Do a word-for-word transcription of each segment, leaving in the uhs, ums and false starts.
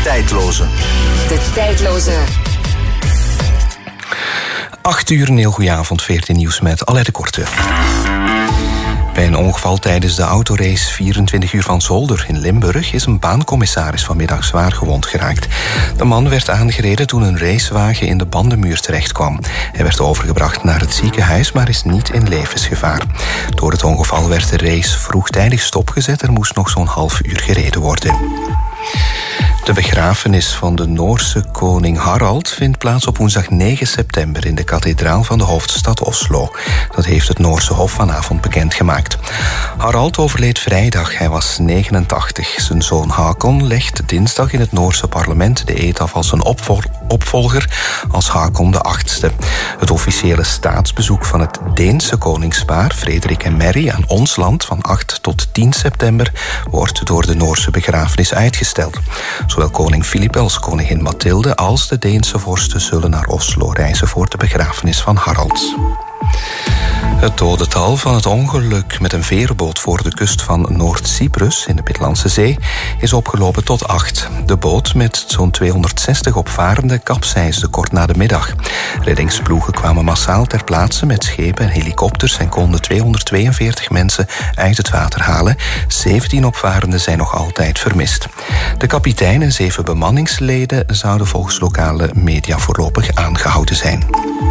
tijdloze. De tijdloze. Acht uur, een heel goede avond, veertien nieuws met Alette Korte. Bij een ongeval tijdens de autorace vierentwintig uur van Zolder in Limburg is een baancommissaris vanmiddag zwaar gewond geraakt. De man werd aangereden toen een racewagen in de bandenmuur terechtkwam. Hij werd overgebracht naar het ziekenhuis, maar is niet in levensgevaar. Door het ongeval werd de race vroegtijdig stopgezet. Er moest nog zo'n half uur gereden worden. De begrafenis van de Noorse koning Harald vindt plaats op woensdag negen september in de kathedraal van de hoofdstad Oslo. Dat heeft het Noorse Hof vanavond bekendgemaakt. Harald overleed vrijdag, hij was negenentachtig. Zijn zoon Hakon legt dinsdag in het Noorse parlement de eed af als een opvol- opvolger als Hakon de achtste. Het officiële staatsbezoek van het Deense koningspaar Frederik en Mary aan ons land van acht tot tien september wordt door de Noorse begrafenis uitgesteld. Zowel koning Filip als koningin Mathilde als de Deense vorsten zullen naar Oslo reizen voor de begrafenis van Harald. Het dodental van het ongeluk met een veerboot voor de kust van Noord-Cyprus in de Middellandse Zee is opgelopen tot acht. De boot met zo'n tweehonderdzestig opvarenden kapseisde kort na de middag. Reddingsploegen kwamen massaal ter plaatse met schepen en helikopters en konden tweehonderdtweeënveertig mensen uit het water halen. zeventien opvarenden zijn nog altijd vermist. De kapitein en zeven bemanningsleden zouden volgens lokale media voorlopig aangehouden zijn.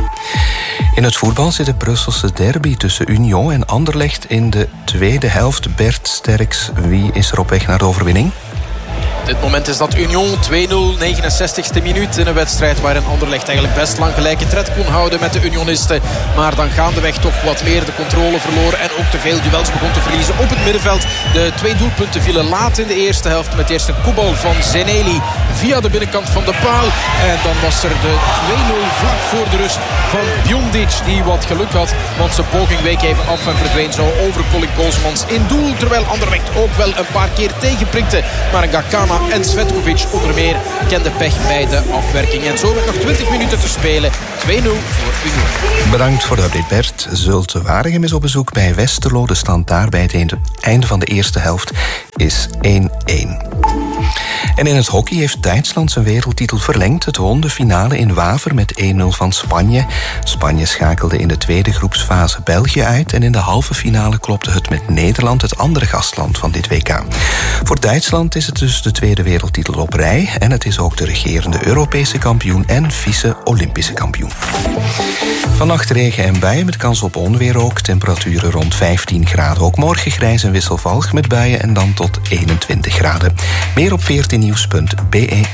In het voetbal zit de Brusselse derby tussen Union en Anderlecht in de tweede helft. Bert Sterks, wie is er op weg naar de overwinning? Op dit moment is dat Union twee nul, negenenzestigste minuut in een wedstrijd waarin Anderlecht eigenlijk best lang gelijke tred kon houden met de Unionisten. Maar dan gaandeweg toch wat meer de controle verloren en ook te veel duels begon te verliezen op het middenveld. De twee doelpunten vielen laat in de eerste helft met eerst een kopbal van Zeneli via de binnenkant van de paal. En dan was er de twee nul vlak voor de rust van Bjondic die wat geluk had, want zijn poging week even af en verdween zo over Colin Koosmans in doel. Terwijl Anderlecht ook wel een paar keer tegenprikte. Maar Gakana en Svetkovic onder meer kende pech bij de afwerking. En zo werd nog twintig minuten te spelen. twee nul voor Union. Bedankt voor de update, Bert. Zulte Waregem is op bezoek bij Westerlo. De stand daar bij het einde van de eerste helft is één één. En in het hockey heeft Duitsland zijn wereldtitel verlengd. Het won de finale in Waver met één nul van Spanje. Spanje schakelde in de tweede groepsfase België uit. En in de halve finale klopte het met Nederland, het andere gastland van dit W K. Voor Duitsland is het dus de tweede wereldtitel op rij. En het is ook de regerende Europese kampioen en vice-Olympische kampioen. Vannacht regen en buien met kans op onweer ook. Temperaturen rond vijftien graden. Ook morgen grijs en wisselvallig met buien en dan tot eenentwintig graden. Meer op veertien nieuws punt b e.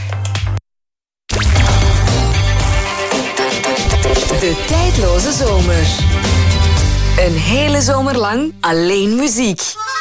De tijdloze zomer. Een hele zomer lang alleen muziek.